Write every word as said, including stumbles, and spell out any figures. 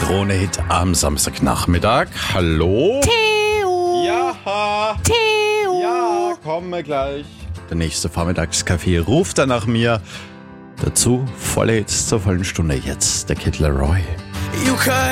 Krone-Hit am Samstagnachmittag. Hallo? Theo! Ja! Theo! Ja, komme gleich. Der nächste Vormittagskaffee ruft er nach mir. Dazu volle Hits zur vollen Stunde. Jetzt der Kid Laroi. You cut